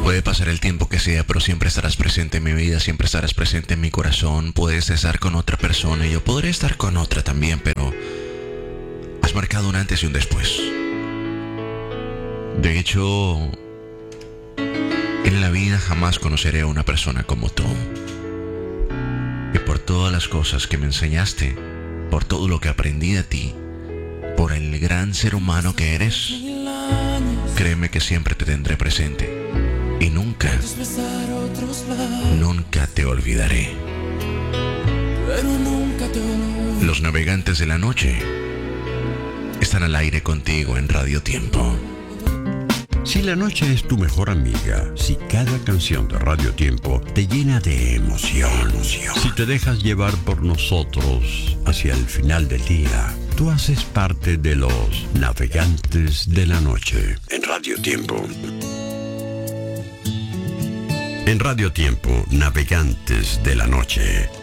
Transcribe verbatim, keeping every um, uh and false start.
Puede pasar el tiempo que sea, pero siempre estarás presente en mi vida, siempre estarás presente en mi corazón. Puedes estar con otra persona y yo podré estar con otra también, pero has marcado un antes y un después. De hecho, en la vida jamás conoceré a una persona como tú. Y por todas las cosas que me enseñaste, por todo lo que aprendí de ti, por el gran ser humano que eres, créeme que siempre te tendré presente. Y nunca, nunca te olvidaré. Los navegantes de la noche están al aire contigo en Radio Tiempo. Si la noche es tu mejor amiga, si cada canción de Radio Tiempo te llena de emoción, emoción, si te dejas llevar por nosotros hacia el final del día, tú haces parte de los navegantes de la noche en Radio Tiempo. En Radio Tiempo, navegantes de la noche.